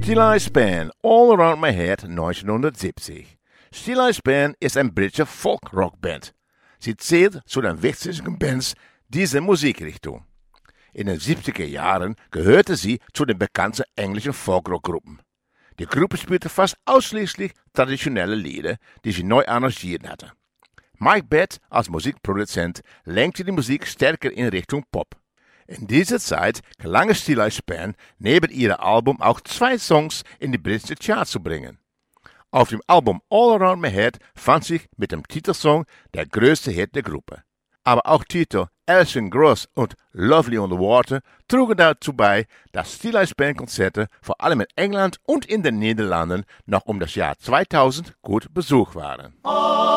Steely Eyes Band, All Around My Head 1970. Steely Eyes Band ist eine britische Folk-Rock-Band. Sie zählt zu den wichtigsten Bands dieser Musikrichtung. In den 70er Jahren gehörte sie zu den bekannten englischen Folk-Rock-Gruppen. Die Gruppe spielte fast ausschließlich traditionelle Lieder, die sie neu arrangiert hatte. Mike Batt als Musikproduzent lenkte die Musik stärker in Richtung Pop. In dieser Zeit gelang es Steely Eyes Band, neben ihrem Album auch 2 Songs in die britische Charts zu bringen. Auf dem Album All Around My Head fand sich mit dem Titelsong der größte Hit der Gruppe. Aber auch Titel Alison Gross und Lovely on the Water trugen dazu bei, dass Steely Eyes Band Konzerte vor allem in England und in den Niederlanden noch um das Jahr 2000 gut besucht waren.